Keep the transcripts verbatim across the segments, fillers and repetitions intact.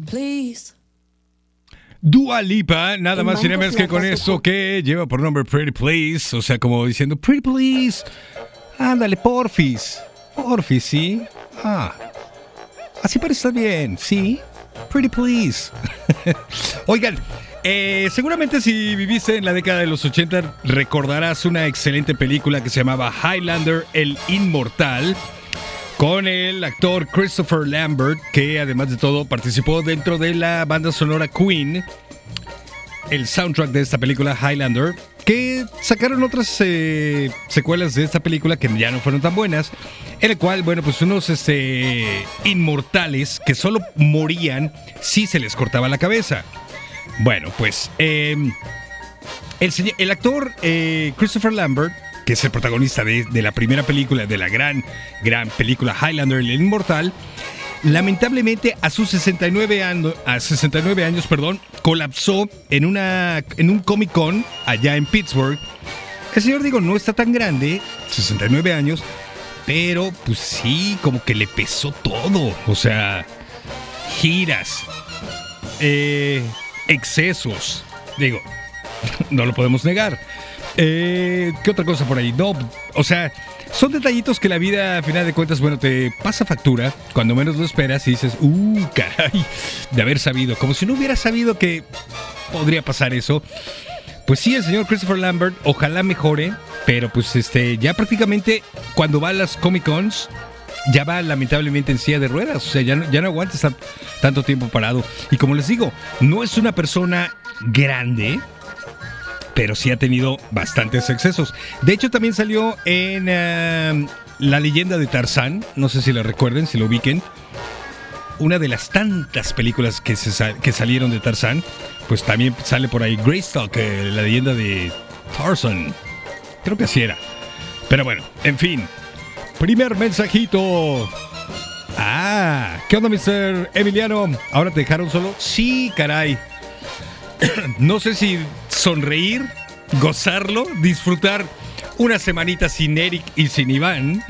please. Dua Lipa, nada más y nada menos que con esto que lleva por nombre Pretty Please, o sea, como diciendo Pretty Please, ándale, porfis, porfis, ¿sí? Ah, así parece estar bien, ¿sí? Pretty Please. Oigan, eh, seguramente si viviste en la década de los ochenta recordarás una excelente película que se llamaba Highlander, el Inmortal, con el actor Christopher Lambert, que además de todo participó dentro de la banda sonora Queen, el soundtrack de esta película Highlander, que sacaron otras eh, secuelas de esta película que ya no fueron tan buenas, en el cual, bueno, pues unos este, inmortales que solo morían si se les cortaba la cabeza. Bueno, pues eh, el, el actor eh, Christopher Lambert, que es el protagonista de, de la primera película, de la gran, gran película Highlander, el Inmortal, lamentablemente a sus sesenta y nueve años, a sesenta y nueve años, perdón, colapsó en, una, en un Comic Con allá en Pittsburgh. El señor, digo, no está tan grande, sesenta y nueve años, pero pues sí, como que le pesó todo. O sea, giras, eh, excesos, digo, no lo podemos negar. Eh, ¿Qué otra cosa por ahí? No, o sea, son detallitos que la vida, a final de cuentas, bueno, te pasa factura cuando menos lo esperas y dices, uh, caray, de haber sabido, como si no hubiera sabido que podría pasar eso. Pues sí, el señor Christopher Lambert, ojalá mejore, pero pues este, ya prácticamente cuando va a las Comic Cons, ya va lamentablemente en silla de ruedas, o sea, ya no, ya no aguanta estar tanto tiempo parado. Y como les digo, no es una persona grande, pero sí ha tenido bastantes excesos. De hecho, también salió en uh, La leyenda de Tarzán. No sé si la recuerden, si lo ubiquen. Una de las tantas películas que, se sal- que salieron de Tarzán. Pues también sale por ahí Greystock, eh, la leyenda de Tarzán. Creo que así era. Pero bueno, en fin. Primer mensajito. Ah, ¿qué onda, mister Emiliano? ¿Ahora te dejaron solo? Sí, caray. No sé si sonreír, gozarlo, disfrutar una semanita sin Eric y sin Iván,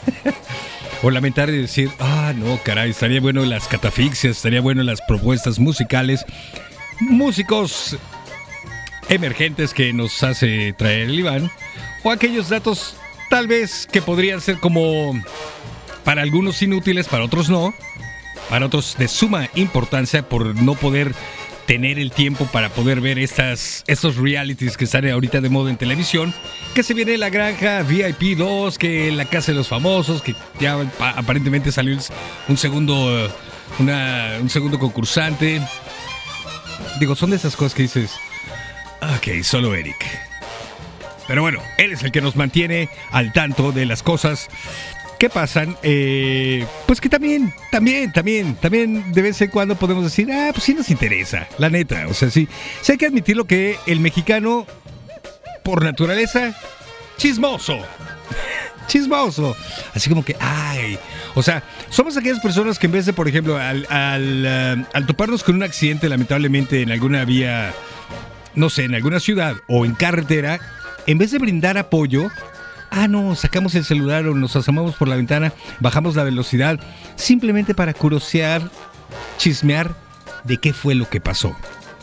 o lamentar y decir, ah, no, caray, estaría bueno las catafixias, estaría bueno las propuestas musicales, músicos emergentes que nos hace traer el Iván, o aquellos datos tal vez que podrían ser como para algunos inútiles, para otros no, para otros de suma importancia por no poder tener el tiempo para poder ver estas, estos realities que están ahorita de moda en televisión, que se viene La Granja, V I P dos, que La Casa de los Famosos, que ya aparentemente salió un segundo, una, un segundo concursante. Digo, son de esas cosas que dices, ok, solo Eric. Pero bueno, él es el que nos mantiene al tanto de las cosas que pasan, eh, pues que también, también, también, también de vez en cuando podemos decir, ah, pues sí nos interesa, la neta, o sea, sí, sí hay que admitirlo que el mexicano, por naturaleza, chismoso, chismoso, así como que, ay, o sea, somos aquellas personas que en vez de, por ejemplo, al, al, uh, al toparnos con un accidente, lamentablemente, en alguna vía, no sé, en alguna ciudad o en carretera, en vez de brindar apoyo, ah, no, sacamos el celular o nos asomamos por la ventana, bajamos la velocidad, simplemente para curiosear, chismear de qué fue lo que pasó.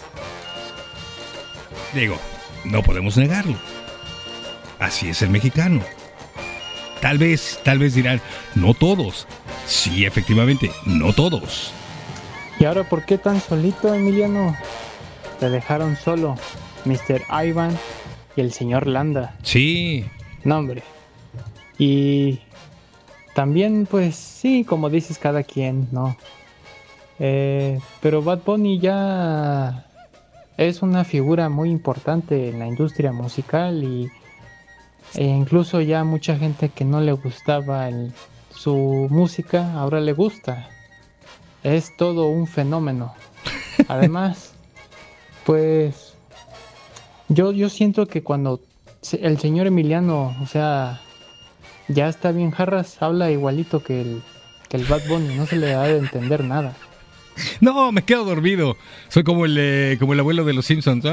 Digo, no podemos negarlo. Así es el mexicano. Tal vez, tal vez dirán, no todos. Sí, efectivamente, no todos. ¿Y ahora por qué tan solito, Emiliano? Te dejaron solo, mister Ivan y el señor Landa. Sí. No, hombre. Y también, pues, sí, como dices, cada quien, ¿no? Eh, pero Bad Bunny ya es una figura muy importante en la industria musical y e incluso ya mucha gente que no le gustaba el, su música, ahora le gusta. Es todo un fenómeno. Además, pues, yo, yo siento que cuando el señor Emiliano, o sea, ya está bien jarras, habla igualito que el, que el Bad Bunny, no se le da de entender nada. No, me quedo dormido. Soy como el, eh, como el abuelo de los Simpsons.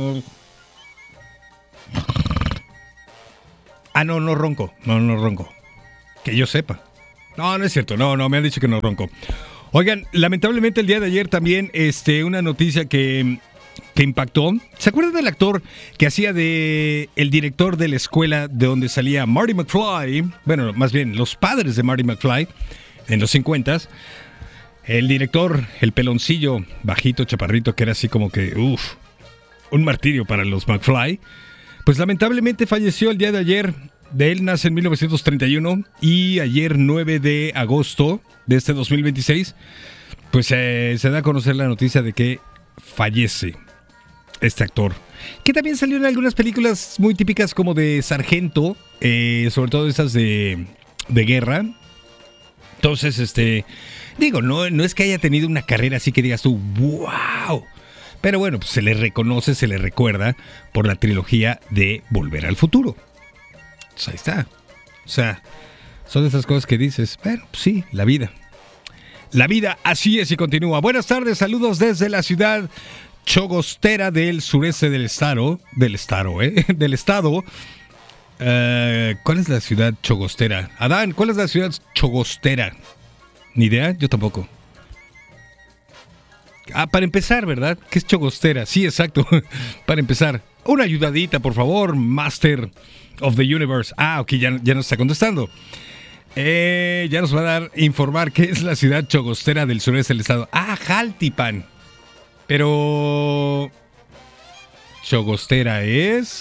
Ah, no, no ronco. No, no ronco. Que yo sepa. No, no es cierto. No, no, me han dicho que no ronco. Oigan, lamentablemente el día de ayer también este, una noticia que, que impactó. ¿Se acuerdan del actor que hacía de el director de la escuela de donde salía Marty McFly? Bueno, más bien los padres de Marty McFly en los cincuentas. El director, el peloncillo, bajito, chaparrito, que era así como que, uff, un martirio para los McFly. Pues lamentablemente falleció el día de ayer. De él nace en mil novecientos treinta y uno y ayer nueve de agosto de este dos mil veintiséis, pues eh, se da a conocer la noticia de que fallece este actor, que también salió en algunas películas muy típicas como de Sargento, eh, sobre todo esas de, de guerra. Entonces, este, digo, no, no es que haya tenido una carrera así que digas tú, wow, pero bueno, pues se le reconoce, se le recuerda por la trilogía de Volver al Futuro. Pues ahí está. O sea, son de esas cosas que dices, bueno, pues sí, la vida. La vida así es y continúa. Buenas tardes, saludos desde la ciudad chogostera del sureste del estado. Del estado, ¿eh? Del estado. Uh, ¿Cuál es la ciudad chogostera? Adán, ¿cuál es la ciudad chogostera? ¿Ni idea? Yo tampoco. Ah, para empezar, ¿verdad? ¿Qué es chogostera? Sí, exacto. Para empezar, una ayudadita, por favor, Master of the Universe. Ah, ok, ya, ya nos está contestando. Eh, ya nos va a dar informar qué es la ciudad chogostera del sureste del estado. Ah, Jaltipan. Pero chogostera es...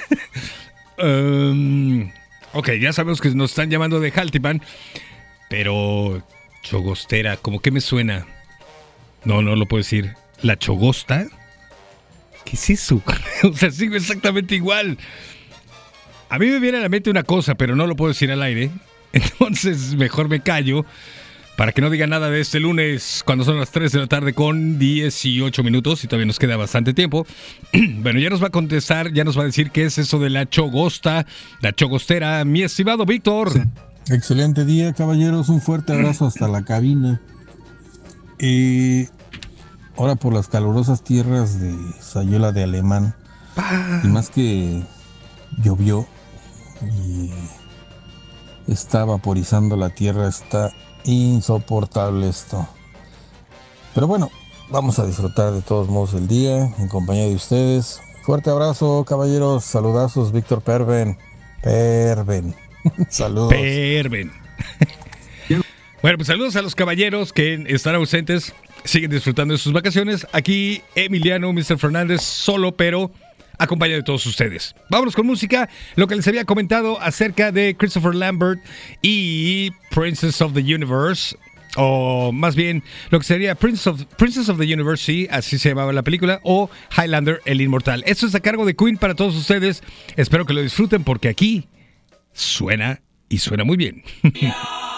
um, ok, ya sabemos que nos están llamando de Jaltipan. Pero chogostera, ¿cómo que me suena? No, no lo puedo decir. ¿La chogosta? ¿Qué es eso? O sea, sigo exactamente igual. A mí me viene a la mente una cosa, pero no lo puedo decir al aire. Entonces mejor me callo para que no diga nada de este lunes cuando son las tres de la tarde con dieciocho minutos y todavía nos queda bastante tiempo. Bueno, ya nos va a contestar, ya nos va a decir qué es eso de la chogosta, la chogostera, mi estimado Víctor. Sí. Excelente día, caballeros. Un fuerte abrazo hasta la cabina. Y ahora por las calurosas tierras de Sayula de Alemán. Y más que llovió y está vaporizando la tierra, está insoportable esto. Pero bueno, vamos a disfrutar de todos modos el día en compañía de ustedes. Fuerte abrazo, caballeros. Saludazos, Víctor Perven. Perven. Saludos. Perven. Bueno, pues saludos a los caballeros que están ausentes, siguen disfrutando de sus vacaciones. Aquí Emiliano, mister Fernández, solo, pero acompañado de todos ustedes. Vámonos con música, lo que les había comentado acerca de Christopher Lambert y Princess of the Universe, o más bien lo que sería Princess of, Princess of the Universe, sí, así se llamaba la película, o Highlander, el Inmortal. Esto es a cargo de Queen para todos ustedes. Espero que lo disfruten porque aquí suena y suena muy bien.